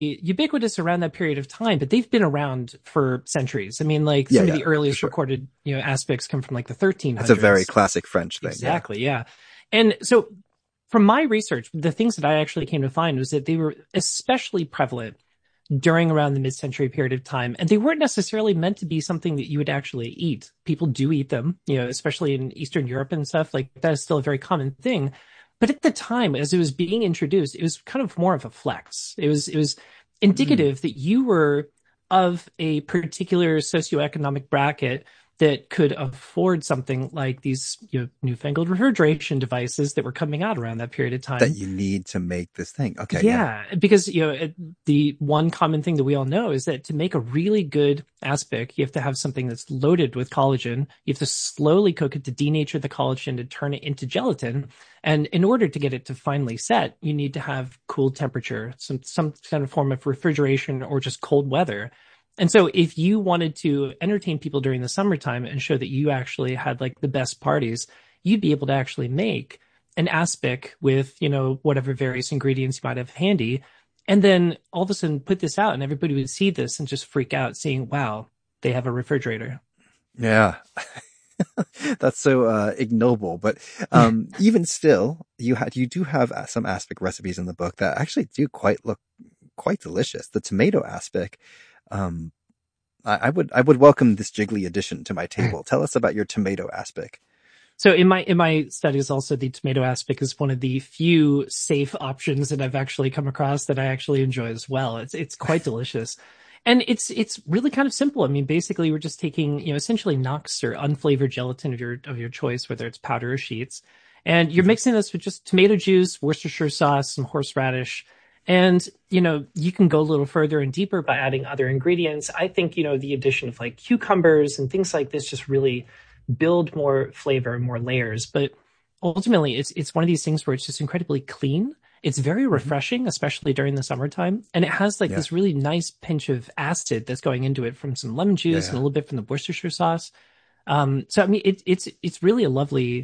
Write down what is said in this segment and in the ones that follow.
ubiquitous around that period of time, but they've been around for centuries. I mean, like Yeah, some of yeah, the for earliest sure. recorded, aspects come from like the It's a very 1300s. classic French thing. Yeah. Exactly. Yeah. And so from my research, the things that I actually came to find was that they were especially prevalent during around the mid-century period of time, and they weren't necessarily meant to be something that you would actually eat. People do eat them, especially in Eastern Europe and stuff. Like that is still a very common thing. But at the time, as it was being introduced, it was kind of more of a flex. It was Mm. indicative that you were of a particular socioeconomic bracket that could afford something like these, newfangled refrigeration devices that were coming out around that period of That time. you need to make this thing. Okay, yeah. Yeah, because the one common thing that we all know is that to make a really good aspic, you have to have something that's loaded with collagen. You have to slowly cook it to denature the collagen to turn it into gelatin. And in order to get it to finally set, you need to have cool temperature, some kind of form of refrigeration or just cold weather. And so if you wanted to entertain people during the summertime and show that you actually had like the best parties, you'd be able to actually make an aspic with, whatever various ingredients you might have handy. And then all of a sudden put this out and everybody would see this and just freak out seeing, wow, they have a refrigerator. Yeah. That's so ignoble, but even still, you do have some aspic recipes in the book that actually do look quite delicious. The tomato aspic, um, I would welcome this jiggly addition to my table. Tell us about your tomato aspic. So in my studies also the tomato aspic is one of the few safe options that I've actually come across that I actually enjoy as well. It's quite delicious. And it's really kind of simple. I mean, basically we're just taking, essentially Knox or unflavored gelatin of your choice, whether it's powder or sheets. And you're Mhm. mixing this with just tomato juice, Worcestershire sauce, some horseradish. And, you can go a little further and deeper by adding other ingredients. I think, the addition of like cucumbers and things like this just really build more flavor, more layers. But ultimately, it's one of these things where it's just incredibly clean. It's very Mhm. refreshing, especially during the summertime, and it has like Yeah. this really nice pinch of acid that's going into it from some lemon Yeah. juice and a Yeah. little bit from the Worcestershire sauce. So I mean, it's really a lovely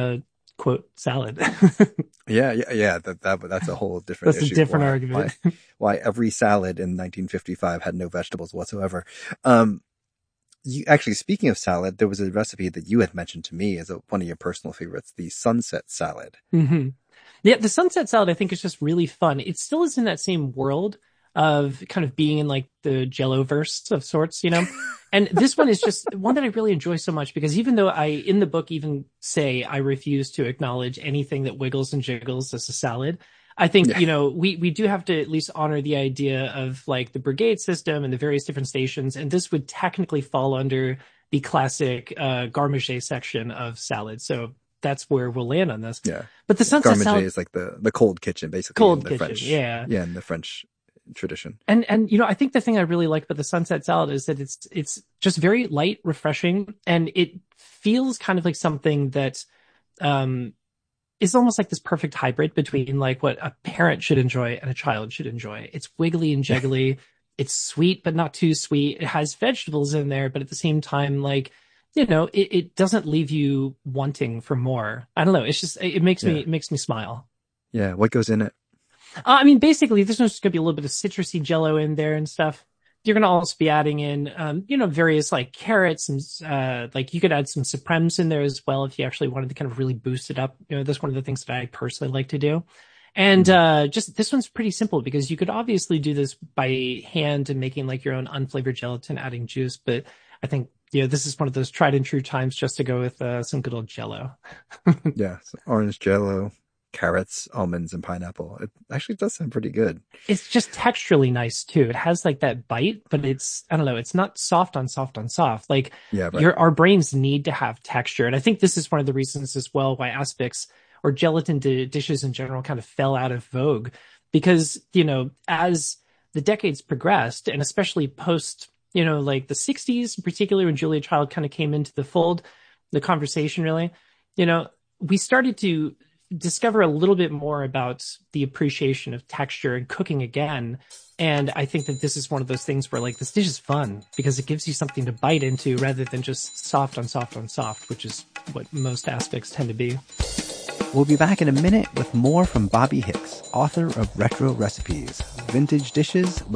quote salad. Yeah, yeah, yeah. That's a whole different That's a issue. different argument. Why every salad in 1955 had no vegetables whatsoever. Um, you actually, speaking of salad, there was a recipe that you had mentioned to me as one of your personal favorites, the sunset salad. hmm Yeah, the sunset salad I think is just really fun. It still is in that same world of kind of being in like the Jello verse of sorts. And this one is just one that I really enjoy so much because even though I in the book even say I refuse to acknowledge anything that wiggles and jiggles as a salad, I think, Yeah, we do have to at least honor the idea of like the brigade system and the various different stations, and this would technically fall under the classic garde section of salad. So that's where we'll land on this. yeah. But the sunset Garde salad, is like the cold kitchen, basically in cold the kitchen, French. yeah. Yeah, in the French tradition. And I think the thing I really like about the sunset salad is that it's just very light, refreshing, and it feels kind of like something that um is almost like this perfect hybrid between like what a parent should enjoy and a child should enjoy. It's wiggly and jiggly. It's sweet, but not too sweet. It has vegetables in there, but at the same time, like, it doesn't leave you wanting for more. I don't know. It's just, it makes me, Yeah, it makes me smile. yeah. What goes in it? I mean, basically, there's just going to be a little bit of citrusy jello in there and stuff. You're going to also be adding in, various like carrots and, like you could add some supremes in there as well if you actually wanted to kind of really boost it up. That's one of the things that I personally like to do. And, Mhm. just this one's pretty simple because you could obviously do this by hand and making like your own unflavored gelatin, adding juice. But I think, this is one of those tried and true times just to go with, some good old jello. Yeah, so orange jello, carrots, almonds, and pineapple. It actually does sound pretty good. It's just texturally nice too. It has like that bite, but I don't know, it's not soft on soft on soft. Like Yeah, right. our brains need to have texture. And I think this is one of the reasons as well why aspics or gelatin dishes in general kind of fell out of vogue because, as the decades progressed and especially post, like the 60s, in particular when Julia Child kind of came into the fold, the conversation really, you know, we started to discover a little bit more about the appreciation of texture and cooking again. And I think that this is one of those things where like this dish is fun because it gives you something to bite into rather than just soft on soft on soft, which is what most aspects tend to be. We'll be back in a minute with more from Bobby Hicks, author of Retro Recipes, Vintage Dishes